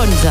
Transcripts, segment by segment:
11.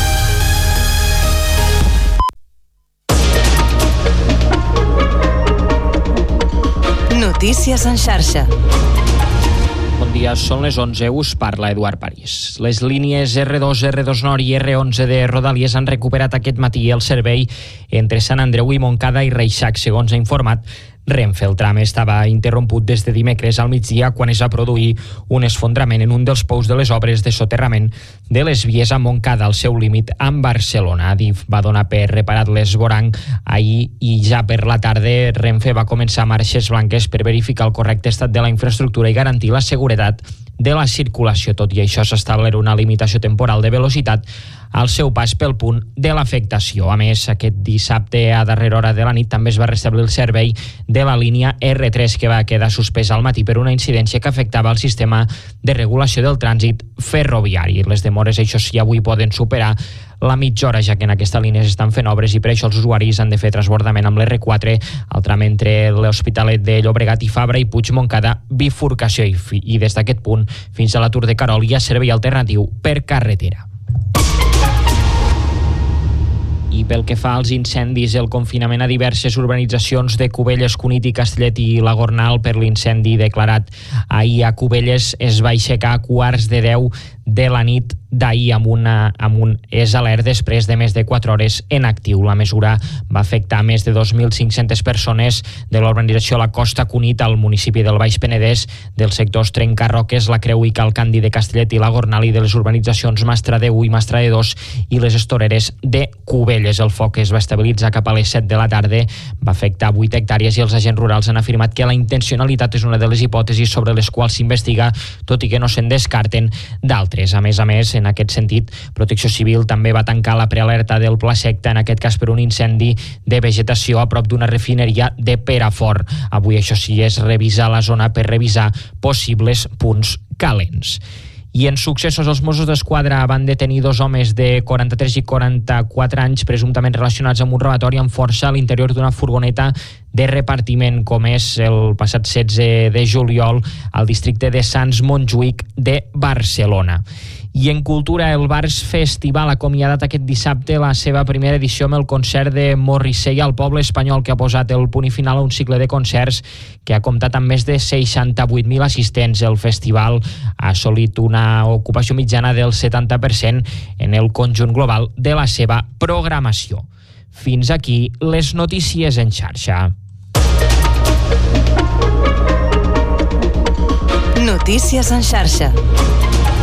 Notícies en xarxa. Bon dia, són les 11, us parla Eduard París. Les línies R2, R2 Nord i R11 de Rodalies han recuperat aquest matí el servei entre Sant Andreu i Montcada i Reixac, segons ha informat Renfe. El tram estava interromput des de dimecres al migdia quan es va produir un esfondrament en un dels pous de les obres de soterrament de les vies a Montcada, al seu límit amb Barcelona. Adif va donar per reparat l'esvoranc ahir i ja per la tarda Renfe va començar marxes blanques per verificar el correcte estat de la infraestructura i garantir la seguretat de la circulació. Tot i això, s'establirà una limitació temporal de velocitat al seu pas pel punt de l'afectació. A més, aquest dissabte a darrera hora de la nit també es va restablir el servei de la línia R3, que va quedar suspès al matí per una incidència que afectava el sistema de regulació del trànsit ferroviari. Les demores, això sí, avui poden superar la mitja hora, ja que en aquesta línia s'estan fent obres i per això els usuaris han de fer transbordament amb l'R4 al tram entre l'Hospitalet de Llobregat i Fabra i Puig-Montcada, bifurcació, i des d'aquest punt fins a la Tour de Carol hi ha servei alternatiu per carretera. I pel que fa als incendis, el confinament a diverses urbanitzacions de Cubelles, Cunit i Castellet i la Gornal per l'incendi declarat ahir a Cubelles es va aixecar a 9:45 de la nit d'ahir amb un és alert després de més de 4 hores en actiu. La mesura va afectar més de 2.500 persones de l'urbanització La Costa Cunit al municipi del Baix Penedès, dels sectors Trencarroques, La Creu i Cal Candi de Castellet i la Gornal, i de les urbanitzacions Mastra de 1 i Mastra de 2 i les Estoreres de Cubelles. El foc es va estabilitzar cap a les 7 de la tarda, va afectar 8 hectàrees i els agents rurals han afirmat que la intencionalitat és una de les hipòtesis sobre les quals s'investiga, tot i que no se'n descarten d'altres. A més, en aquest sentit, Protecció Civil també va tancar la prealerta del Pla Secta, en aquest cas per un incendi de vegetació a prop d'una refineria de Perafort. Avui, això sí, és revisar la zona per revisar possibles punts calents. I en successos, els Mossos d'Esquadra van detenir 2 homes de 43 i 44 anys presumptament relacionats amb un robatori amb força a l'interior d'una furgoneta de repartiment, com és el passat 16 de juliol al districte de Sants Montjuïc de Barcelona. I en cultura, el Vars Festival ha acomiadat aquest dissabte la seva primera edició amb el concert de Morrissey al Poble Espanyol, que ha posat el punt i final a un cicle de concerts que ha comptat amb més de 68.000 assistents. El festival ha assolit una ocupació mitjana del 70% en el conjunt global de la seva programació. Fins aquí les notícies en xarxa. Notícies en xarxa.